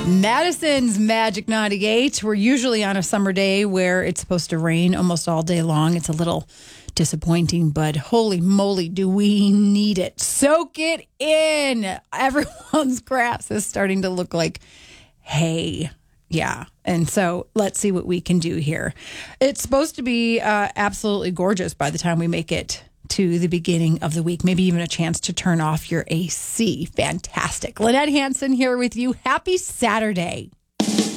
Madison's Magic 98. We're usually on a summer day where it's supposed to rain almost all day long. It's a little disappointing, but holy moly, do we need it. Soak it in. Everyone's grass is starting to look like hay. Yeah. And so let's see what we can do here. It's supposed to be absolutely gorgeous by the time we make it to the beginning of the week, maybe even a chance to turn off your AC. Fantastic. Lynette Hanson here with you. Happy Saturday.